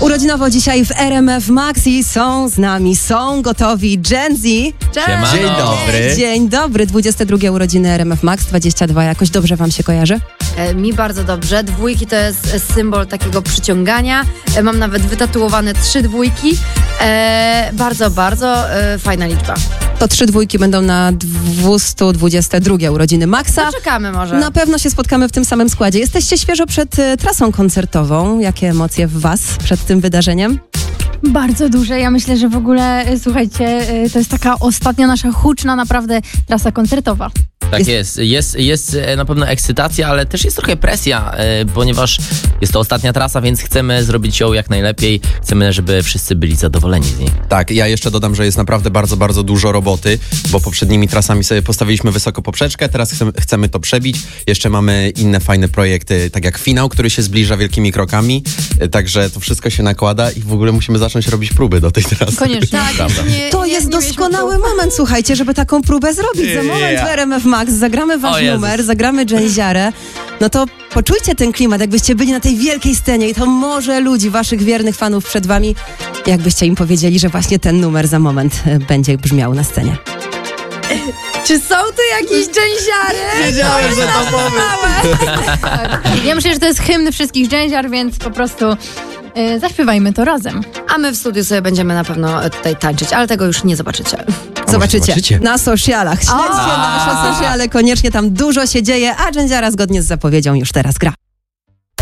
Urodzinowo dzisiaj w RMF Max i są gotowi Gen Z. Dzień dobry. Dzień dobry, 22 urodziny RMF Max, 22, jakoś dobrze wam się kojarzy? Mi bardzo dobrze. Dwójki to jest symbol takiego przyciągania. Mam nawet wytatuowane 3 dwójki. Bardzo, bardzo fajna liczba. To 3 dwójki będą na 222 urodziny Maxa. Poczekamy może. Na pewno się spotkamy w tym samym składzie. Jesteście świeżo przed trasą koncertową. Jakie emocje w was przed tym wydarzeniem? Bardzo duże. Ja myślę, że w ogóle, słuchajcie, to jest taka ostatnia nasza huczna naprawdę trasa koncertowa. Tak jest na pewno ekscytacja, ale też jest trochę presja, ponieważ jest to ostatnia trasa, więc chcemy zrobić ją jak najlepiej. Chcemy, żeby wszyscy byli zadowoleni z niej. Tak, ja jeszcze dodam, że jest naprawdę bardzo, bardzo dużo roboty, bo poprzednimi trasami sobie postawiliśmy wysoko poprzeczkę, teraz chcemy to przebić. Jeszcze mamy inne fajne projekty, tak jak finał, który się zbliża wielkimi krokami, także to wszystko się nakłada i w ogóle musimy zacząć robić próby do tej trasy. Koniecznie. Tak, To jest doskonały moment, słuchajcie, żeby taką próbę zrobić. Za moment w RMF Max zagramy wasz numer, zagramy Genziarę. No to poczujcie ten klimat, jakbyście byli na tej wielkiej scenie i to morze ludzi, waszych wiernych fanów przed wami, jakbyście im powiedzieli, że właśnie ten numer za moment będzie brzmiał na scenie. Czy są tu jakieś dżęziary? Wiedziałem, że to powiem. Ja myślę, że to jest hymn wszystkich dżęziar, więc po prostu zaśpiewajmy to razem. A my w studiu sobie będziemy na pewno tutaj tańczyć, ale tego już nie zobaczycie. Zobaczycie na socialach. Śledźcie nasze sociale, koniecznie tam dużo się dzieje, a Genziara zgodnie z zapowiedzią już teraz gra.